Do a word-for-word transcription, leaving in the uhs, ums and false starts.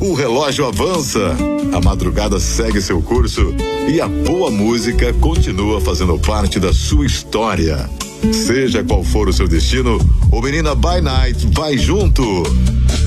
o relógio avança, a madrugada segue seu curso e a boa música continua fazendo parte da sua história. Seja qual for o seu destino, o Menina by Night vai junto.